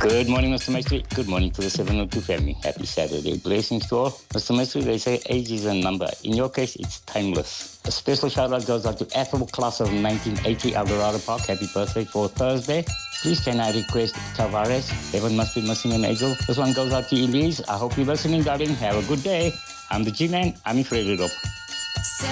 Good morning, Mr. Maestri. Good morning to the 702 family. Happy Saturday. Blessings to all. Mr. Maestri, they say age is a number. In your case, it's timeless. A special shout out goes out to Ethel, class of 1980, Alvarado Park. Happy birthday for Thursday. Please can I request Tavares? Heaven must be missing an angel. This one goes out to Elise. I hope you're listening, darling. Have a good day. I'm the G-Man. I'm Frederick.